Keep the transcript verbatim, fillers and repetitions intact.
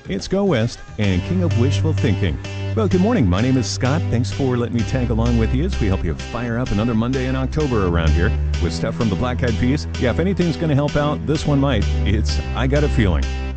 It's Go West and King of Wishful Thinking. Well, good morning. My name is Scott. Thanks for letting me tag along with you as we help you fire up another Monday in October around here with stuff from the Black Eyed Peas. Yeah, if anything's going to help out, this one might. It's I Got a Feeling.